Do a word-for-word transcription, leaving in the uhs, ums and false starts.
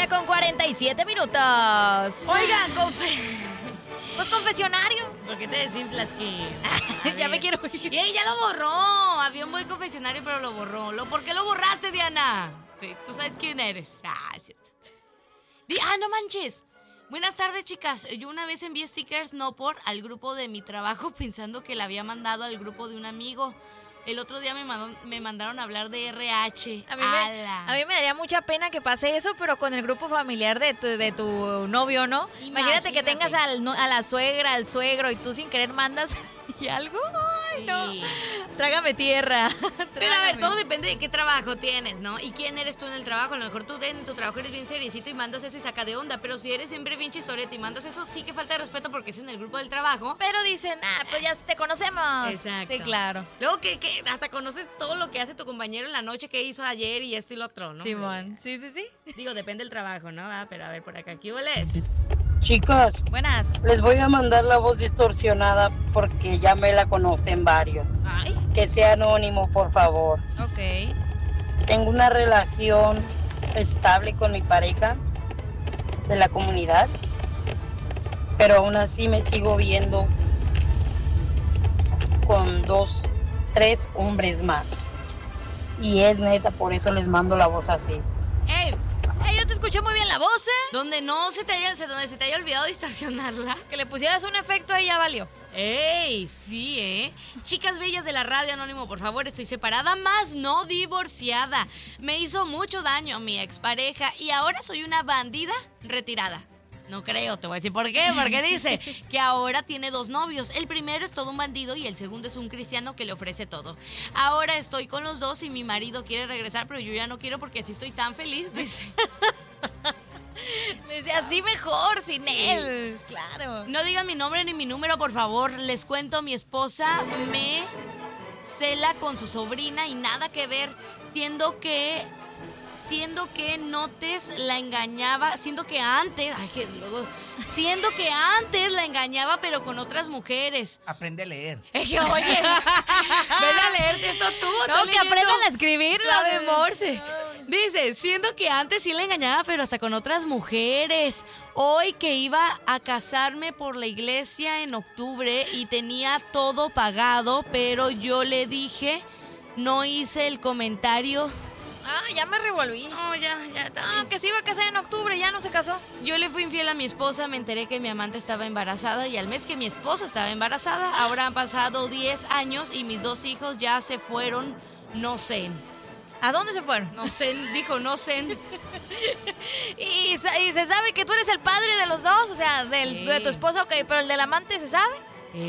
día con cuarenta y siete minutos. Oigan, confe... Pues confesionario. ¿Por qué te desinflas que? Ya me quiero ir. Y ella lo borró. Había un buen confesionario, pero lo borró. ¿Lo... ¿Por qué lo borraste, Diana? Sí, tú sabes quién eres. Ah, es cierto. Di... ah, no manches. Buenas tardes, chicas. Yo una vez envié stickers no por al grupo de mi trabajo pensando que la había mandado al grupo de un amigo. El otro día me, mandó, me mandaron a hablar de R H. A mí, me, a mí me daría mucha pena que pase eso, pero con el grupo familiar de tu, de tu novio, ¿no? Imagínate, Imagínate que tengas al, a la suegra, al suegro y tú sin querer mandas y algo. Ay, sí. No. Trágame tierra. Trágame. Pero a ver, todo depende de qué trabajo tienes, ¿no? Y quién eres tú en el trabajo. A lo mejor tú en tu trabajo eres bien seriecito y mandas eso y saca de onda. Pero si eres siempre bien chistorete y mandas eso, sí que falta de respeto porque es en el grupo del trabajo. Pero dicen, ah, pues ya te conocemos. Exacto. Sí, claro. Luego que, que hasta conoces todo lo que hace tu compañero en la noche, que hizo ayer y esto y lo otro, ¿no? Simón, sí, sí, sí. Digo, depende del trabajo, ¿no? Ah, pero a ver, por acá, ¿qué hueles? Chicos, buenas. Les voy a mandar la voz distorsionada porque ya me la conocen varios. Ay. Que sea anónimo, por favor. Ok. Tengo una relación estable con mi pareja de la comunidad, pero aún así me sigo viendo con dos, tres hombres más. Y es neta, por eso les mando la voz así. ¡Ey! Hey, yo te escuché muy bien la voz, ¿eh? Donde no se te haya, donde se te haya olvidado distorsionarla. Que le pusieras un efecto y ya valió. ¡Ey! Sí, ¿eh? Chicas bellas de la radio anónimo, por favor, estoy separada, más no divorciada. Me hizo mucho daño mi expareja y ahora soy una bandida retirada. No creo, te voy a decir por qué, porque dice que ahora tiene dos novios. El primero es todo un bandido y el segundo es un cristiano que le ofrece todo. Ahora estoy con los dos y mi marido quiere regresar, pero yo ya no quiero porque así estoy tan feliz, dice. Dice, así mejor, sin él. Claro. No digan mi nombre ni mi número, por favor. Les cuento, mi esposa me cela con su sobrina y nada que ver, siendo que... Siendo que Notes la engañaba, siendo que antes, ay, que luego, siendo que antes la engañaba, pero con otras mujeres. Aprende a leer. Es que, oye, ven a leerte esto tú. No, que aprendan a escribir la de Morse. Dice, siendo que antes sí la engañaba, pero hasta con otras mujeres. Hoy que iba a casarme por la iglesia en octubre y tenía todo pagado, pero yo le dije, no hice el comentario. Ah, ya me revolví. No, ya, ya también. Ah, que se iba a casar en octubre, ya no se casó. Yo le fui infiel a mi esposa, me enteré que mi amante estaba embarazada y al mes que mi esposa estaba embarazada, ahora han pasado diez años y mis dos hijos ya se fueron, no sé. ¿A dónde se fueron? No sé, dijo no sé. ¿Y, y se sabe que tú eres el padre de los dos? O sea, del, sí. de tu esposa, ok, pero el del amante, ¿se sabe?